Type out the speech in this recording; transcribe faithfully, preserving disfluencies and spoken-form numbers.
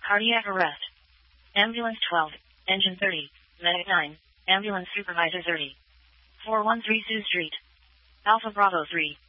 Cardiac arrest. Ambulance twelve, engine thirty, medic nine, ambulance supervisor thirty. four one three Sioux Street. Alpha Bravo three.